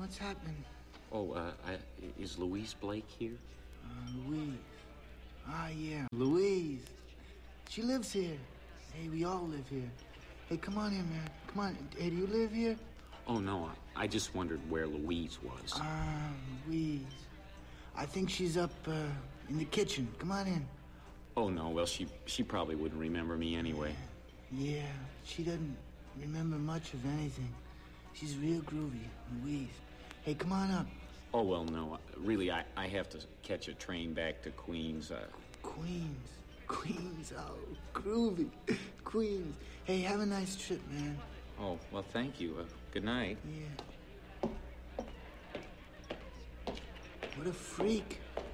What's happening? Oh, is Louise Blake here? Louise. Ah, yeah, Louise. She lives here. Hey, we all live here. Hey, come on in, man. Come on. Hey, do you live here? Oh, no, I just wondered where Louise was. Louise. I think she's up, in the kitchen. Come on in. Oh, no, well, she probably wouldn't remember me anyway. Yeah, she doesn't remember much of anything. She's real groovy, Louise. Hey, come on up. Oh, well, no, really, I have to catch a train back to Queens. Queens, oh, groovy. Queens. Hey, have a nice trip, man. Oh, well, thank you. Good night. Yeah. What a freak.